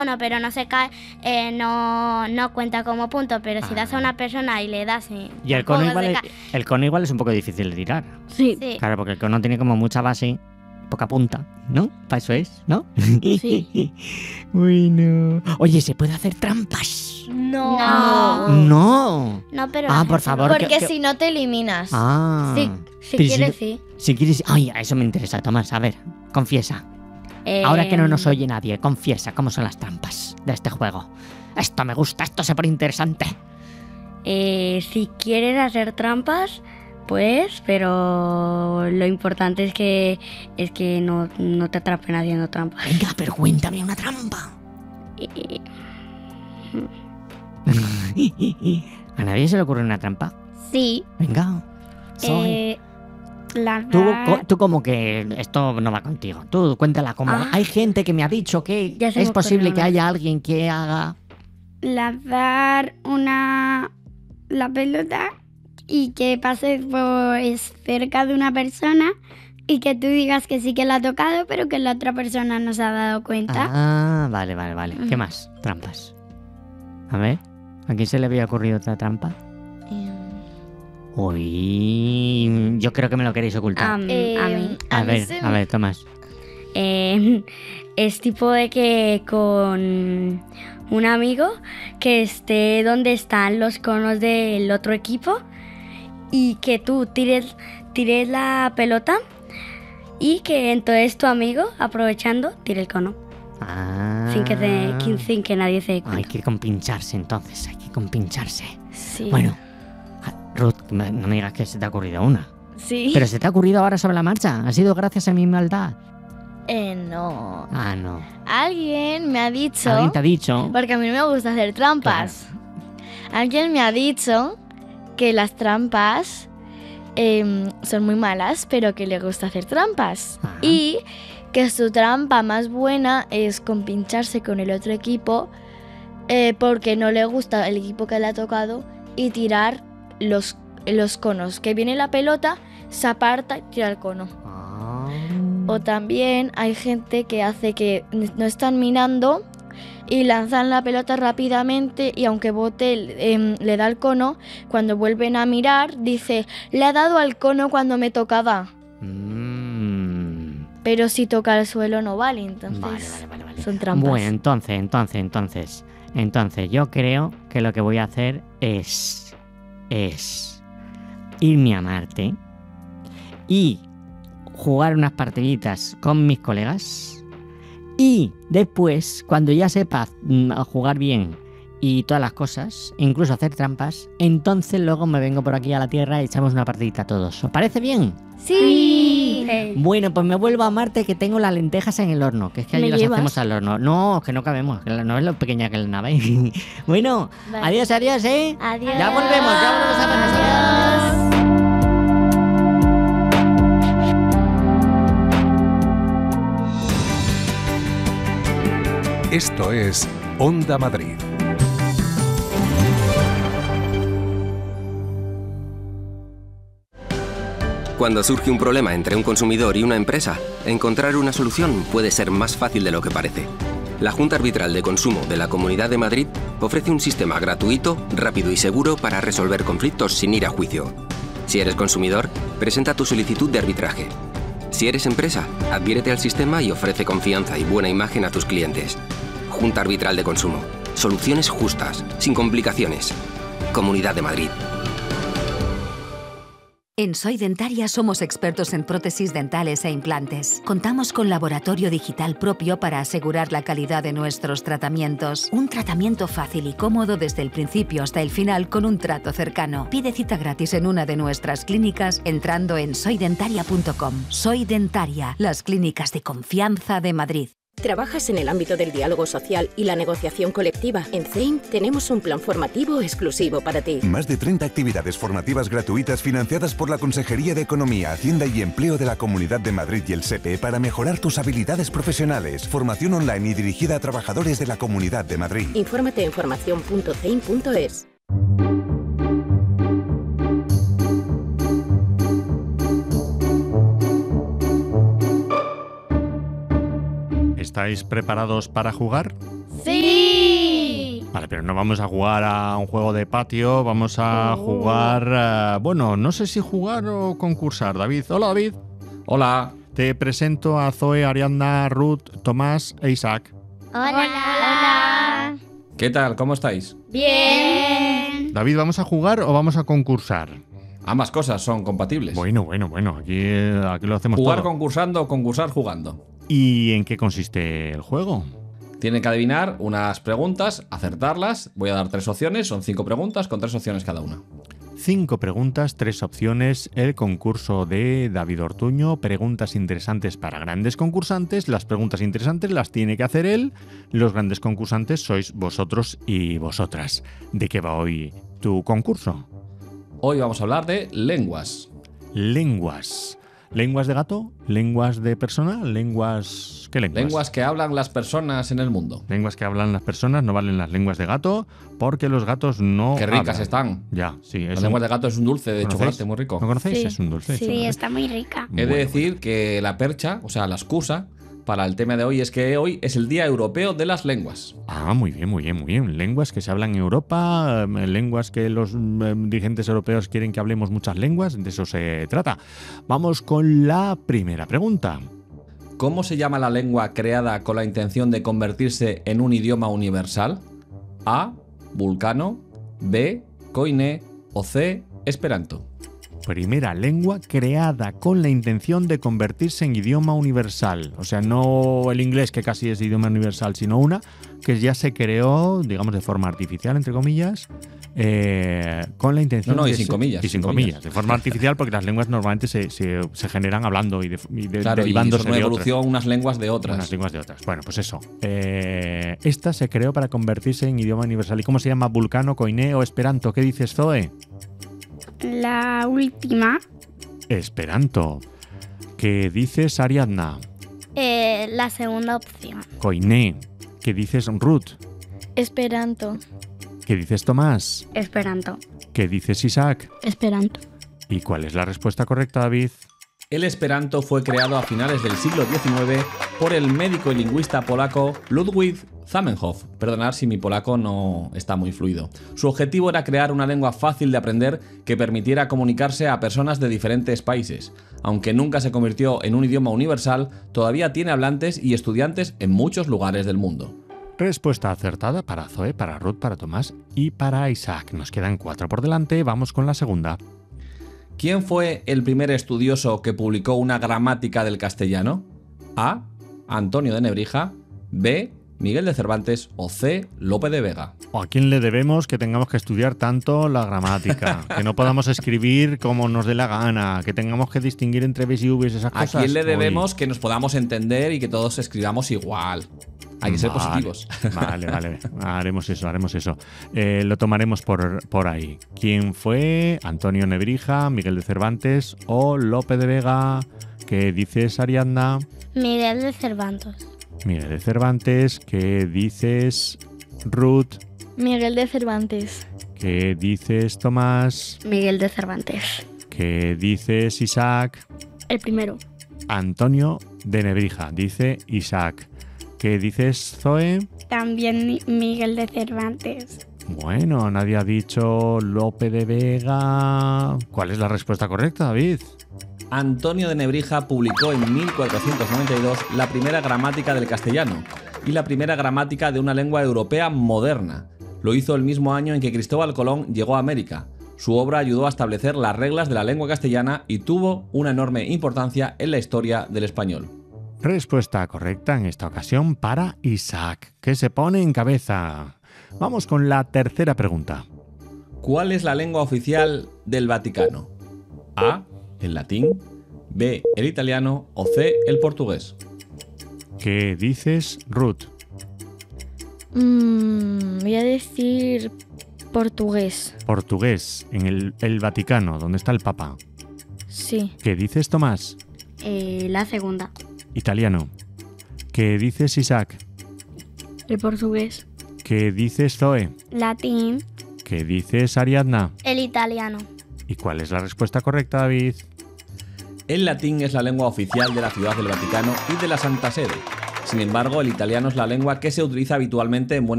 cono, pero no se cae, no cuenta como punto, pero si das a una persona y le das... Y el cono igual es un poco difícil de tirar. Sí. Claro, porque el cono tiene como mucha base, poca punta, ¿no? Para eso es, ¿no? Sí. Bueno. Oye, ¿se puede hacer trampas? No. No. No, pero... Por favor. Porque si no te eliminas. Ah. Si Pero quieres, sí. Si quieres... Ay, a eso me interesa, Tomás. A ver, confiesa. Ahora que no nos oye nadie, confiesa cómo son las trampas de este juego. Esto me gusta, esto se pone interesante. Si quieres hacer trampas, pues, pero lo importante es que no te atrapen haciendo trampas. Venga, pero cuéntame una trampa. ¿A nadie se le ocurre una trampa? Sí. Venga. Tú como que esto no va contigo. Tú cuéntala como... Hay gente que me ha dicho que es posible que haya alguien que haga... lanzar la pelota y que pase cerca de una persona y que tú digas que sí que la ha tocado, pero que la otra persona no se ha dado cuenta. Vale. ¿Qué más? Trampas. A ver, ¿a quién se le había ocurrido otra trampa? Uy, yo creo que me lo queréis ocultar. A mí. A ver, Tomás. Es tipo de que con un amigo que esté donde están los conos del otro equipo y que tú tires la pelota y que entonces tu amigo, aprovechando, tire el cono. Sin que nadie se dé cuenta. Hay que compincharse entonces, Sí. Bueno, Ruth, no me digas que se te ha ocurrido una. Sí. Pero se te ha ocurrido ahora sobre la marcha. Ha sido gracias a mi maldad. No. No. Alguien me ha dicho... ¿Alguien te ha dicho? Porque a mí no me gusta hacer trampas. Claro. Alguien me ha dicho que las trampas son muy malas, pero que le gusta hacer trampas. Ajá. Y que su trampa más buena es compincharse con el otro equipo porque no le gusta el equipo que le ha tocado y tirar los conos. Que viene la pelota, se aparta y tira el cono. O también hay gente que hace que no están minando y lanzan la pelota rápidamente y aunque bote le da el cono, cuando vuelven a mirar dice, le ha dado al cono cuando me tocaba. Pero si toca el suelo no vale, entonces vale. son trampas. Bueno, entonces yo creo que lo que voy a hacer es irme a Marte y jugar unas partiditas con mis colegas y después, cuando ya sepa jugar bien y todas las cosas, incluso hacer trampas, entonces luego me vengo por aquí a la Tierra y echamos una partidita todos. ¿Os parece bien? Sí. Bueno, pues me vuelvo a Marte que tengo las lentejas en el horno, que es que allí las hacemos al horno. No, que no cabemos, que no es lo pequeña que la nave. Bueno, vale. Adiós, ¿eh? Adiós. Ya volvemos a vernos. Esto es Onda Madrid. Cuando surge un problema entre un consumidor y una empresa, encontrar una solución puede ser más fácil de lo que parece. La Junta Arbitral de Consumo de la Comunidad de Madrid ofrece un sistema gratuito, rápido y seguro para resolver conflictos sin ir a juicio. Si eres consumidor, presenta tu solicitud de arbitraje. Si eres empresa, adhiérete al sistema y ofrece confianza y buena imagen a tus clientes. Junta Arbitral de Consumo. Soluciones justas, sin complicaciones. Comunidad de Madrid. En Soy Dentaria somos expertos en prótesis dentales e implantes. Contamos con laboratorio digital propio para asegurar la calidad de nuestros tratamientos. Un tratamiento fácil y cómodo desde el principio hasta el final con un trato cercano. Pide cita gratis en una de nuestras clínicas entrando en soydentaria.com. Soy Dentaria, las clínicas de confianza de Madrid. ¿Trabajas en el ámbito del diálogo social y la negociación colectiva? En CEIM tenemos un plan formativo exclusivo para ti. Más de 30 actividades formativas gratuitas financiadas por la Consejería de Economía, Hacienda y Empleo de la Comunidad de Madrid y el SEPE para mejorar tus habilidades profesionales. Formación online y dirigida a trabajadores de la Comunidad de Madrid. Infórmate en formacion.ceim.es. ¿Estáis preparados para jugar? Sí. Vale, pero no vamos a jugar a un juego de patio, vamos a jugar... bueno, no sé si jugar o concursar. David. Hola, David. Hola. Te presento a Zoe, Ariadna, Ruth, Tomás e Isaac. Hola. ¿Qué tal? ¿Cómo estáis? Bien. David, ¿vamos a jugar o vamos a concursar? Ambas cosas son compatibles. Bueno, aquí lo hacemos Jugar todo. concursando o concursar jugando. ¿Y en qué consiste el juego? Tienen que adivinar unas preguntas, acertarlas. Voy a dar 3 opciones, son 5 preguntas con 3 opciones cada una. 5 preguntas, 3 opciones, el concurso de David Ortuño, preguntas interesantes para grandes concursantes. Las preguntas interesantes las tiene que hacer él, los grandes concursantes sois vosotros y vosotras. ¿De qué va hoy tu concurso? Hoy vamos a hablar de lenguas. Lenguas. ¿Lenguas de gato? ¿Lenguas de persona? ¿Lenguas...? ¿Qué lenguas? Lenguas que hablan las personas en el mundo. Lenguas que hablan las personas, no valen las lenguas de gato, porque los gatos no Qué ricas hablan. están. Ya, sí. Las lenguas de gato es un dulce de ¿Conocéis? chocolate muy rico. ¿Lo conocéis? Sí. Es un dulce. Sí, está muy rica. He de decir que la percha, o sea, la excusa para el tema de hoy es que hoy es el Día Europeo de las Lenguas. Ah, muy bien. Lenguas que se hablan en Europa, lenguas que los dirigentes europeos quieren que hablemos muchas lenguas, de eso se trata. Vamos con la primera pregunta. ¿Cómo se llama la lengua creada con la intención de convertirse en un idioma universal? A. Vulcano. B. Koiné. O C. Esperanto. Primera lengua creada con la intención de convertirse en idioma universal. O sea, no el inglés, que casi es idioma universal, sino una que ya se creó, digamos, de forma artificial, entre comillas, con la intención No, y de sin comillas. Y sin comillas. De forma artificial, porque las lenguas normalmente se generan hablando y Claro, derivándose y son una de evolución otras. unas lenguas de otras. Unas lenguas de otras. Bueno, pues eso. Esta se creó para convertirse en idioma universal. ¿Y cómo se llama? ¿Vulcano, Koiné o Esperanto? ¿Qué dices, Zoe? La última. Esperanto. ¿Qué dices, Ariadna? La segunda opción. Koiné. ¿Qué dices, Ruth? Esperanto. ¿Qué dices, Tomás? Esperanto. ¿Qué dices, Isaac? Esperanto. ¿Y cuál es la respuesta correcta, David? El esperanto fue creado a finales del siglo XIX por el médico y lingüista polaco Ludwig Zamenhof. Perdonad si mi polaco no está muy fluido. Su objetivo era crear una lengua fácil de aprender que permitiera comunicarse a personas de diferentes países. Aunque nunca se convirtió en un idioma universal, todavía tiene hablantes y estudiantes en muchos lugares del mundo. Respuesta acertada para Zoe, para Ruth, para Tomás y para Isaac. Nos quedan 4 por delante. Vamos con la segunda. ¿Quién fue el primer estudioso que publicó una gramática del castellano? A. Antonio de Nebrija. B. Miguel de Cervantes. O C. Lope de Vega. ¿O a quién le debemos que tengamos que estudiar tanto la gramática? Que no podamos escribir como nos dé la gana, que tengamos que distinguir entre Bs y Vs, esas ¿A cosas. quién le debemos que nos podamos entender y que todos escribamos igual? Hay que ser positivos. Vale. Haremos eso. Lo tomaremos por ahí. ¿Quién fue? ¿Antonio Nebrija, Miguel de Cervantes o Lope de Vega? ¿Qué dices, Ariadna? Miguel de Cervantes. Miguel de Cervantes. ¿Qué dices, Ruth? Miguel de Cervantes. ¿Qué dices, Tomás? Miguel de Cervantes. ¿Qué dices, Isaac? El primero. Antonio de Nebrija, dice Isaac. ¿Qué dices, Zoe? También Miguel de Cervantes. Bueno, nadie ha dicho Lope de Vega. ¿Cuál es la respuesta correcta, David? Antonio de Nebrija publicó en 1492 la primera gramática del castellano y la primera gramática de una lengua europea moderna. Lo hizo el mismo año en que Cristóbal Colón llegó a América. Su obra ayudó a establecer las reglas de la lengua castellana y tuvo una enorme importancia en la historia del español. Respuesta correcta en esta ocasión para Isaac, que se pone en cabeza. Vamos con la tercera pregunta. ¿Cuál es la lengua oficial del Vaticano? A. El latín. B. El italiano. O C. El portugués. ¿Qué dices, Ruth? Voy a decir portugués. Portugués, en el Vaticano, donde está el Papa. Sí. ¿Qué dices, Tomás? La segunda. Italiano. ¿Qué dices, Isaac? El portugués. ¿Qué dices, Zoe? Latín. ¿Qué dices, Ariadna? El italiano. ¿Y cuál es la respuesta correcta, David? El latín es la lengua oficial de la Ciudad del Vaticano y de la Santa Sede. Sin embargo, el italiano es la lengua que se utiliza habitualmente en buena